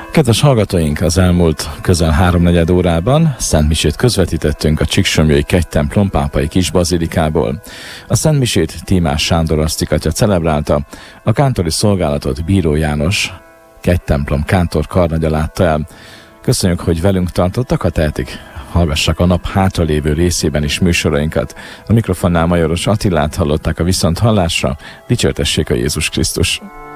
Kedves hallgatóink, az elmúlt közel 3-4 órában szentmisét közvetítettünk a Csíksomlyói Kegytemplom pápai kisbazilikából. A szentmisét Tímás Sándor asztikatya celebrálta, a kántori szolgálatot Bíró János Kegytemplom kántor karnagya látta el. Köszönjük, hogy velünk tartottak, ha tehetik, hallgassák a nap hátralévő részében is műsorainkat. A mikrofonnál Majoros Attilát hallották, a viszonthallásra. Dicsértessék a Jézus Krisztus!